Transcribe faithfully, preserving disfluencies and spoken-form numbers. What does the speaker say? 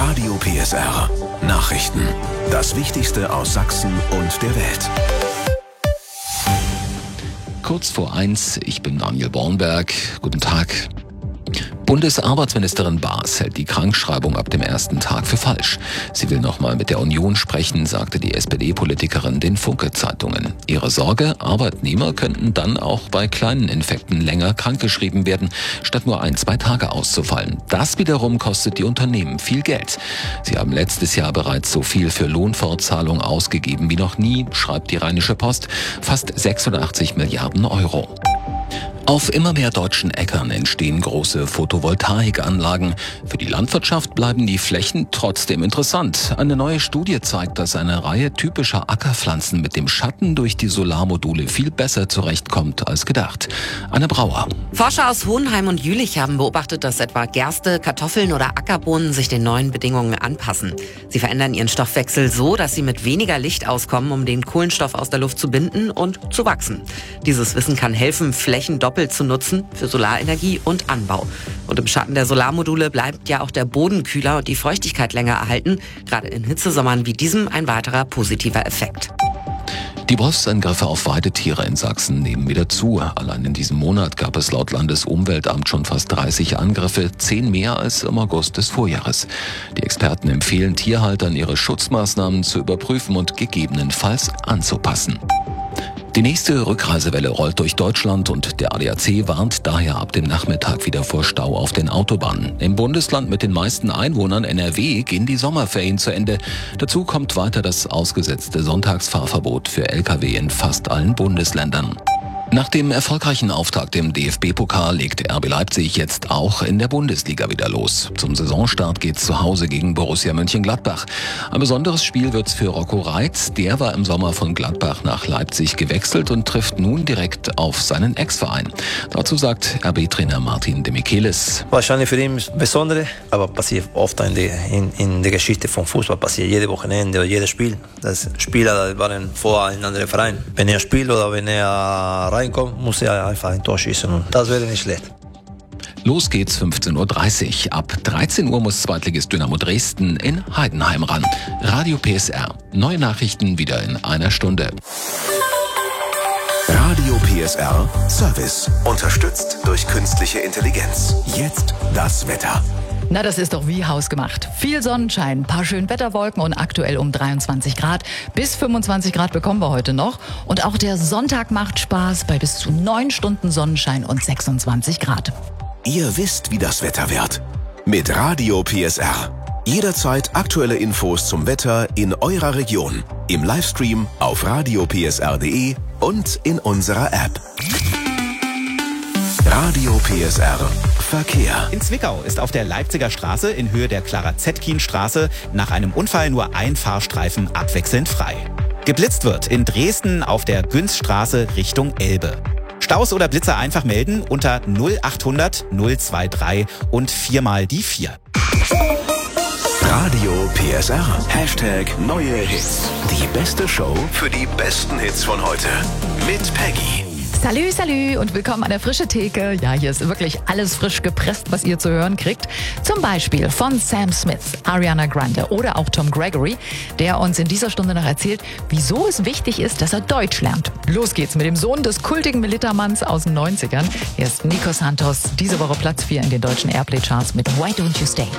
Radio P S R. Nachrichten. Das Wichtigste aus Sachsen und der Welt. Kurz vor eins, ich bin Daniel Bornberg. Guten Tag. Bundesarbeitsministerin Baas hält die Krankschreibung ab dem ersten Tag für falsch. Sie will nochmal mit der Union sprechen, sagte die S P D-Politikerin den Funke-Zeitungen. Ihre Sorge, Arbeitnehmer könnten dann auch bei kleinen Infekten länger krankgeschrieben werden, statt nur ein, zwei Tage auszufallen. Das wiederum kostet die Unternehmen viel Geld. Sie haben letztes Jahr bereits so viel für Lohnfortzahlung ausgegeben wie noch nie, schreibt die Rheinische Post, fast sechsundachtzig Milliarden Euro. Auf immer mehr deutschen Äckern entstehen große Photovoltaikanlagen. Für die Landwirtschaft bleiben die Flächen trotzdem interessant. Eine neue Studie zeigt, dass eine Reihe typischer Ackerpflanzen mit dem Schatten durch die Solarmodule viel besser zurechtkommt als gedacht. Anne Brauer. Forscher aus Hohenheim und Jülich haben beobachtet, dass etwa Gerste, Kartoffeln oder Ackerbohnen sich den neuen Bedingungen anpassen. Sie verändern ihren Stoffwechsel so, dass sie mit weniger Licht auskommen, um den Kohlenstoff aus der Luft zu binden und zu wachsen. Dieses Wissen kann helfen, Flächen doppelt zu nutzen für Solarenergie und Anbau. Und im Schatten der Solarmodule bleibt ja auch der Boden kühler und die Feuchtigkeit länger erhalten. Gerade in Hitzesommern wie diesem ein weiterer positiver Effekt. Die Wolfsangriffe auf Weidetiere in Sachsen nehmen wieder zu. Allein in diesem Monat gab es laut Landesumweltamt schon fast dreißig Angriffe, zehn mehr als im August des Vorjahres. Die Experten empfehlen Tierhaltern, ihre Schutzmaßnahmen zu überprüfen und gegebenenfalls anzupassen. Die nächste Rückreisewelle rollt durch Deutschland und der A D A C warnt daher ab dem Nachmittag wieder vor Stau auf den Autobahnen. Im Bundesland mit den meisten Einwohnern, N R W, gehen die Sommerferien zu Ende. Dazu kommt weiter das ausgesetzte Sonntagsfahrverbot für L K W in fast allen Bundesländern. Nach dem erfolgreichen Auftakt im D F B-Pokal legt R B Leipzig jetzt auch in der Bundesliga wieder los. Zum Saisonstart geht's zu Hause gegen Borussia Mönchengladbach. Ein besonderes Spiel wird's für Rocco Reitz. Der war im Sommer von Gladbach nach Leipzig gewechselt und trifft nun direkt auf seinen Ex-Verein. Dazu sagt R B-Trainer Martin de Michelis. Wahrscheinlich für ihn besondere, aber passiert oft in der, in, in der Geschichte vom Fußball, passiert jede Wochenende oder jedes Spiel. Das Spieler waren vor einem anderen Verein. Wenn er spielt oder wenn er reinkommt, muss er einfach ein Tor schießen und das wäre nicht schlecht. Los geht's fünfzehn Uhr dreißig. Ab dreizehn Uhr muss Zweitligist Dynamo Dresden in Heidenheim ran. Radio P S R. Neue Nachrichten wieder in einer Stunde. Radio P S R Service. Unterstützt durch künstliche Intelligenz. Jetzt das Wetter. Na, das ist doch wie hausgemacht. Viel Sonnenschein, ein paar schön Wetterwolken und aktuell um dreiundzwanzig Grad. Bis fünfundzwanzig Grad bekommen wir heute noch. Und auch der Sonntag macht Spaß bei bis zu neun Stunden Sonnenschein und sechsundzwanzig Grad. Ihr wisst, wie das Wetter wird. Mit Radio P S R. Jederzeit aktuelle Infos zum Wetter in eurer Region. Im Livestream auf radio p s r punkt d e und in unserer App. Radio P S R Verkehr. In Zwickau ist auf der Leipziger Straße in Höhe der Clara-Zetkin-Straße nach einem Unfall nur ein Fahrstreifen abwechselnd frei. Geblitzt wird in Dresden auf der Günzstraße Richtung Elbe. Staus oder Blitzer einfach melden unter null achthundert null dreiundzwanzig und viermal die vier. Radio P S R. Hashtag neue Hits. Die beste Show für die besten Hits von heute. Mit Peggy. Salü, salü und willkommen an der frischen Theke. Ja, hier ist wirklich alles frisch gepresst, was ihr zu hören kriegt. Zum Beispiel von Sam Smith, Ariana Grande oder auch Tom Gregory, der uns in dieser Stunde noch erzählt, wieso es wichtig ist, dass er Deutsch lernt. Los geht's mit dem Sohn des kultigen Militermanns aus den neunzigern. Hier ist Nico Santos, diese Woche Platz vier in den deutschen Airplay-Charts mit Why Don't You Stay.